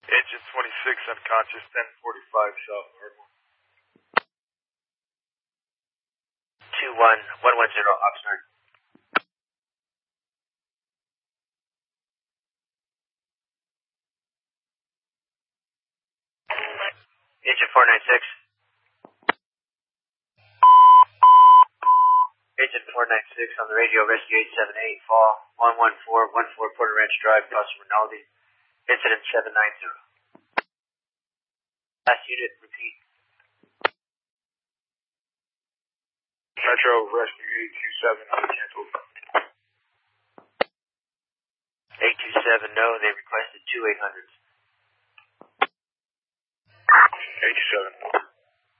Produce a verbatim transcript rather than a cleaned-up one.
Agent twenty-six unconscious, ten forty-five South Ardmore. two one one one zero Oxnard. Agent four ninety-six. Agent four ninety-six on the radio, rescue eight seven eight, fall one one four one four Porter Ranch Drive, Casa Rinaldi. Incident seven nine zero. Last unit, repeat. Metro rescue eight two seven, canceled. eight two seven, no, they requested two eight hundreds. eight two seven.